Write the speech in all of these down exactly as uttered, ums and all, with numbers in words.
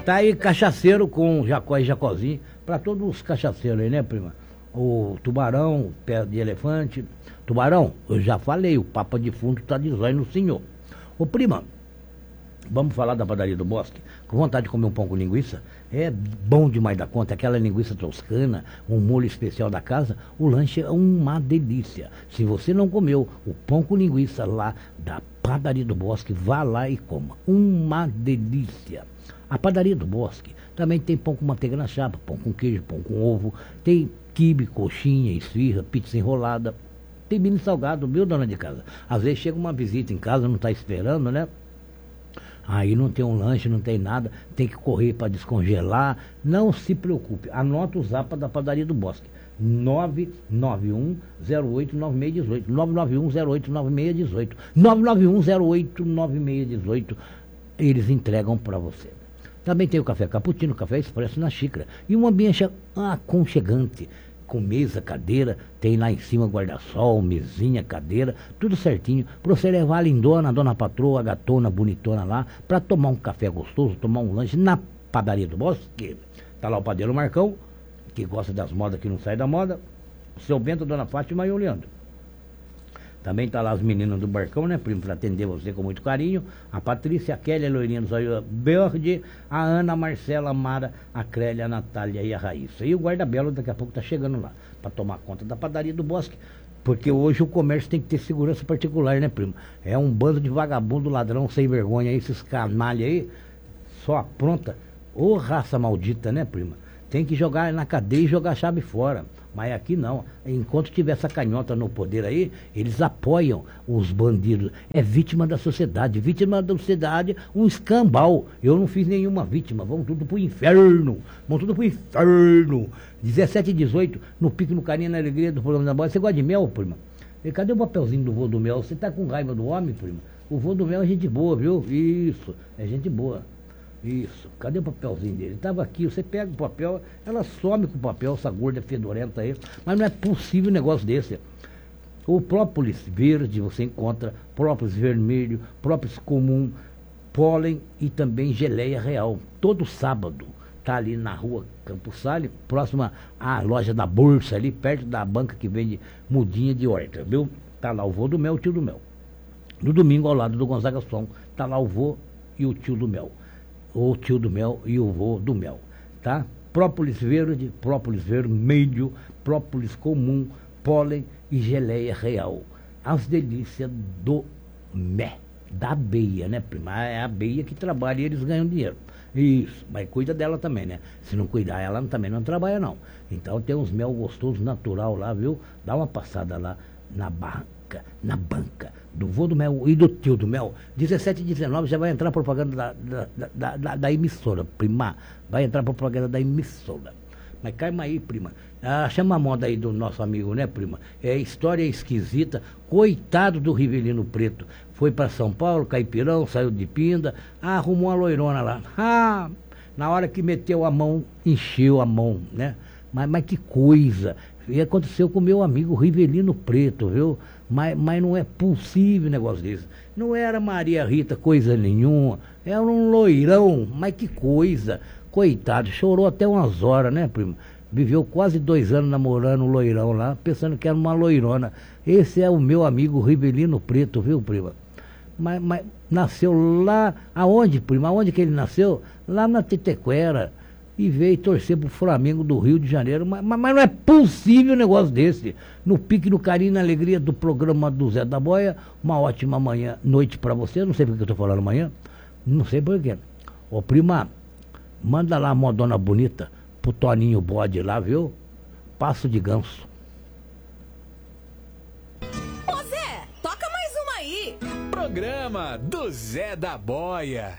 Tá aí cachaceiro com Jacó e Jacozinho, pra todos os cachaceiros aí, né, prima? O tubarão, pé de elefante. Tubarão, eu já falei, o Papa de Fundo tá de zóio no senhor. Ô, prima, vamos falar da padaria do Bosque? Com vontade de comer um pão com linguiça? É bom demais da conta, aquela linguiça toscana, um molho especial da casa, o lanche é uma delícia. Se você não comeu o pão com linguiça lá da padaria do Bosque, vá lá e coma. Uma delícia. A padaria do Bosque também tem pão com manteiga na chapa, pão com queijo, pão com ovo, tem quibe, coxinha, esfirra, pizza enrolada, tem mini salgado, viu, dona de casa? Às vezes chega uma visita em casa, não está esperando, né? Aí não tem um lanche, não tem nada, tem que correr para descongelar. Não se preocupe, anota o zap da padaria do Bosque. nove nove um zero oito nove seis um oito. nove nove um zero oito nove seis um oito. nove nove um zero oito nove seis um oito. Eles entregam para você. Também tem o café cappuccino, café expresso na xícara. E um ambiente aconchegante, com mesa, cadeira, tem lá em cima guarda-sol, mesinha, cadeira, tudo certinho, para você levar a lindona, a dona patroa, a gatona, bonitona lá, para tomar um café gostoso, tomar um lanche na padaria do Bosque. Tá lá o padeiro Marcão, que gosta das modas que não sai da moda, o seu Bento, a dona Fátima e o Leandro. Também tá lá as meninas do Barcão, né, primo, para atender você com muito carinho. A Patrícia, a Kelly, a Loirinha do Zóio Verde, a Ana, a Marcela, a Mara, a Crélia, a Natália e a Raíssa. E o guarda-belo daqui a pouco tá chegando lá, para tomar conta da padaria do Bosque. Porque hoje o comércio tem que ter segurança particular, né, primo? É um bando de vagabundo, ladrão, sem vergonha aí, esses canalha aí, só apronta. Ô raça maldita, né, prima? Tem que jogar na cadeia e jogar a chave fora. Mas aqui não. Enquanto tiver essa canhota no poder aí, eles apoiam os bandidos. É vítima da sociedade. Vítima da sociedade, um escambau. Eu não fiz nenhuma vítima. Vamos tudo pro inferno. Vamos tudo pro inferno. dezessete e dezoito, no Pique, no Carinho, na Alegria do programa da Bola. Você gosta de mel, prima? E cadê o papelzinho do vô do mel? Você tá com raiva do homem, prima? O vô do mel é gente boa, viu? Isso, é gente boa. Isso, cadê o papelzinho dele? Estava aqui, você pega o papel, ela some com o papel, essa gorda fedorenta aí, mas não é possível um negócio desse. O própolis verde você encontra, própolis vermelho, própolis comum, pólen e também geleia real. Todo sábado, tá ali na rua Campos Sales, próxima à loja da Bolsa, ali perto da banca que vende mudinha de horta, viu? Tá lá o vô do mel, o tio do mel. No domingo, ao lado do Gonzaga Som, tá lá o vô e o tio do mel. O tio do mel e o vô do mel, tá? Própolis verde, própolis vermelho, própolis comum, pólen e geleia real. As delícias do mé, da abelha, né, prima? É a abelha que trabalha e eles ganham dinheiro. Isso, mas cuida dela também, né? Se não cuidar, ela também não trabalha, não. Então tem uns mel gostosos, natural lá, viu? Dá uma passada lá na banca, na banca do vô do mel e do tio do mel. dezessete e dezenove já vai entrar a propaganda da, da, da, da, da emissora, prima. Vai entrar a propaganda da emissora. Mas calma aí, prima. Ah, chama a moda aí do nosso amigo, né, prima? É história esquisita. Coitado do Rivelino Preto. Foi para São Paulo, caipirão, saiu de Pinda, ah, arrumou uma loirona lá. Ah, na hora que meteu a mão, encheu a mão, né? Mas, mas que coisa. E aconteceu com o meu amigo Rivelino Preto, viu? Mas, mas não é possível um negócio desse. Não era Maria Rita coisa nenhuma. Era um loirão, mas que coisa. Coitado, chorou até umas horas, né, primo? Viveu quase dois anos namorando um loirão lá, pensando que era uma loirona. Esse é o meu amigo Rivelino Preto, viu, prima? Mas, mas nasceu lá, aonde, prima? Aonde que ele nasceu? Lá na Tetequera. E veio torcer pro Flamengo do Rio de Janeiro, mas, mas não é possível um negócio desse. No Pique, no Carinho, na Alegria do programa do Zé da Boia, uma ótima manhã, noite pra você, não sei porque eu tô falando amanhã, não sei porquê. Ô prima, manda lá a modona bonita pro Toninho Bode lá, viu? Passo de Ganso. Ô Zé, toca mais uma aí. Programa do Zé da Boia.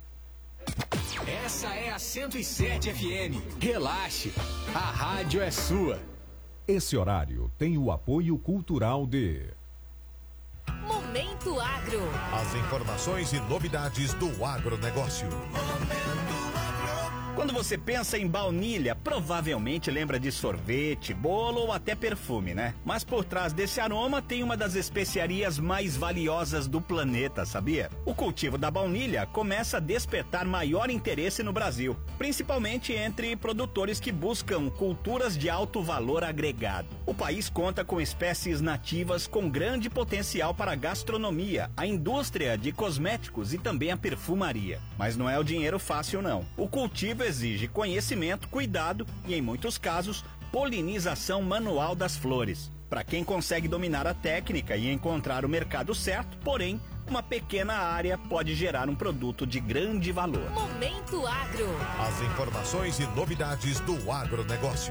Essa é a cento e sete F M. Relaxe, a rádio é sua. Esse horário tem o apoio cultural de Momento Agro. As informações e novidades do agronegócio. Momento Agro. Quando você pensa em baunilha, provavelmente lembra de sorvete, bolo ou até perfume, né? Mas por trás desse aroma tem uma das especiarias mais valiosas do planeta, sabia? O cultivo da baunilha começa a despertar maior interesse no Brasil, principalmente entre produtores que buscam culturas de alto valor agregado. O país conta com espécies nativas com grande potencial para a gastronomia, a indústria de cosméticos e também a perfumaria. Mas não é o dinheiro fácil, não. O cultivo exige conhecimento, cuidado e, em muitos casos, polinização manual das flores. Para quem consegue dominar a técnica e encontrar o mercado certo, porém, uma pequena área pode gerar um produto de grande valor. Momento Agro. As informações e novidades do agronegócio.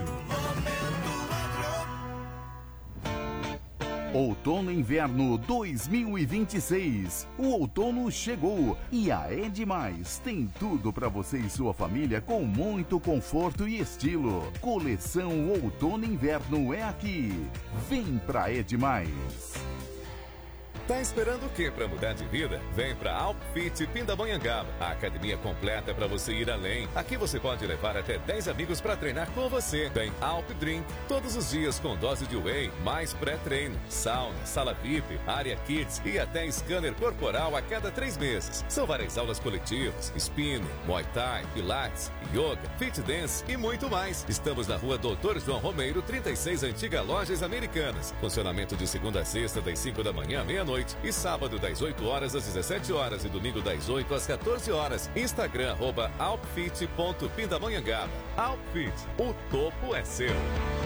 Outono e Inverno dois mil e vinte e seis. O outono chegou e a Edmais tem tudo para você e sua família com muito conforto e estilo. Coleção Outono e Inverno é aqui. Vem pra Edmais. Tá esperando o quê para mudar de vida? Vem para Alpfit Pindamonhangaba, a academia completa para você ir além. Aqui você pode levar até dez amigos para treinar com você. Tem Alp Drink todos os dias com dose de whey, mais pré-treino, sauna, sala V I P, área kids e até scanner corporal a cada três meses. São várias aulas coletivas, spinning, muay thai, pilates, yoga, fit dance e muito mais. Estamos na rua Doutor João Romeiro, trinta e seis, Antiga Lojas Americanas. Funcionamento de segunda a sexta, das cinco da manhã à meia-noite. E sábado das oito horas às dezessete horas e domingo das oito às quatorze horas. Instagram, arroba alpfit ponto pindamonhangaba. Alpfit, o topo é seu.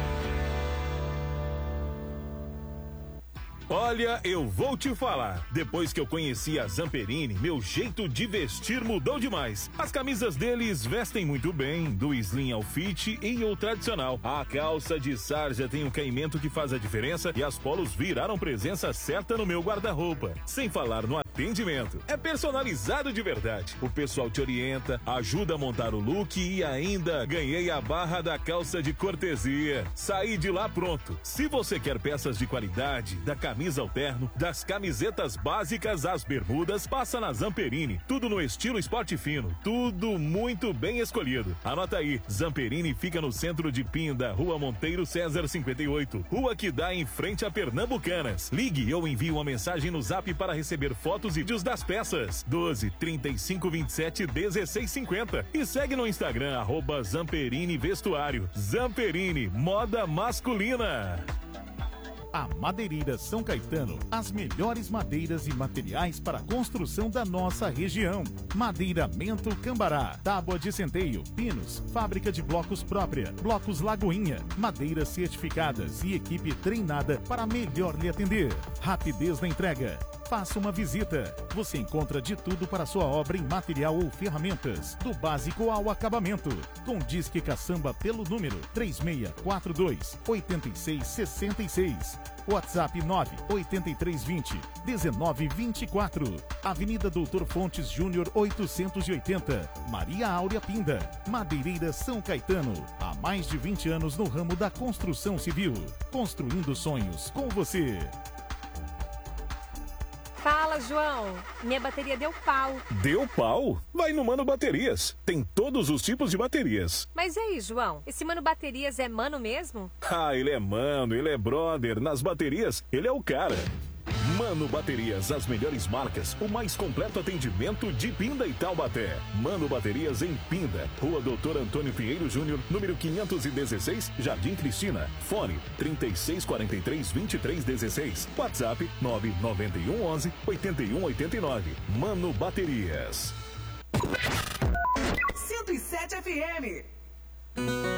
Olha, eu vou te falar. Depois que eu conheci a Zamperini, meu jeito de vestir mudou demais. As camisas deles vestem muito bem, do slim ao fit e o tradicional. A calça de sarja tem um caimento que faz a diferença e as polos viraram presença certa no meu guarda-roupa. Sem falar no atendimento. É personalizado de verdade. O pessoal te orienta, ajuda a montar o look e ainda ganhei a barra da calça de cortesia. Saí de lá pronto. Se você quer peças de qualidade, da camisa camisa ao terno, das camisetas básicas às bermudas, passa na Zamperini. Tudo no estilo esporte fino, tudo muito bem escolhido. Anota aí, Zamperini fica no centro de Pinda, Rua Monteiro César cinquenta e oito, rua que dá em frente a Pernambucanas. Ligue ou envie uma mensagem no Zap para receber fotos e vídeos das peças. doze, trinta e cinco, vinte e sete, dezesseis, cinquenta. E segue no Instagram, arroba Zamperini Vestuário. Zamperini, moda masculina. A Madeireira São Caetano, as melhores madeiras e materiais para a construção da nossa região. Madeiramento Cambará, tábua de centeio, pinos, fábrica de blocos própria, blocos Lagoinha, madeiras certificadas e equipe treinada para melhor lhe atender. Rapidez na entrega. Faça uma visita. Você encontra de tudo para sua obra em material ou ferramentas, do básico ao acabamento. Com Disque Caçamba pelo número três seis quatro dois, oito seis seis seis. WhatsApp nove oito três dois zero, um nove dois quatro. Avenida Doutor Fontes Júnior oitocentos e oitenta. Maria Áurea Pinda. Madeireira São Caetano. Há mais de vinte anos no ramo da construção civil. Construindo sonhos com você. Fala, João. Minha bateria deu pau. Deu pau? Vai no Mano Baterias. Tem todos os tipos de baterias. Mas e aí, João? Esse Mano Baterias é mano mesmo? Ah, ele é mano, ele é brother. Nas baterias, ele é o cara. Mano Baterias, as melhores marcas, o mais completo atendimento de Pinda e Taubaté. Mano Baterias em Pinda, Rua Doutor Antônio Pinheiro Júnior, número quinhentos e dezesseis, Jardim Cristina. Fone trinta e seis, quarenta e três, vinte e três, dezesseis. WhatsApp nove nove um, onze, oito um oito nove. Mano Baterias. cento e sete F M.